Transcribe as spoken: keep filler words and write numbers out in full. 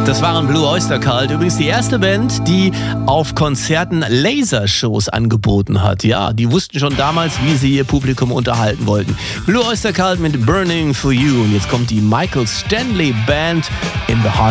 Das waren Blue Oyster Cult, übrigens die erste Band, die auf Konzerten Lasershows angeboten hat. Ja, die wussten schon damals, wie sie ihr Publikum unterhalten wollten. Blue Oyster Cult mit Burning for You. Und jetzt kommt die Michael Stanley Band in the Heart